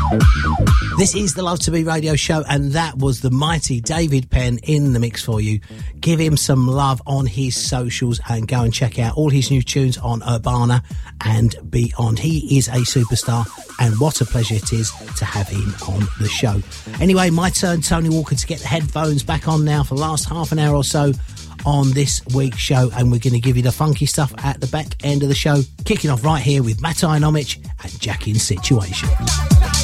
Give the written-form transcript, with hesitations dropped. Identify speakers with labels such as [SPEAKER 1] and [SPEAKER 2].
[SPEAKER 1] This is the Love to Be radio show, and that was the mighty David Penn in the mix for you. Give him some love on his socials and go and check out all his new tunes on Urbana and beyond. He is a superstar, and what a pleasure it is to have him on the show. Anyway, my turn, Tony Walker, to get the headphones back on now for the last half an hour or so on this week's show, and we're going to give you the funky stuff at the back end of the show, kicking off right here with Matt Ionomich and Jack in Situation.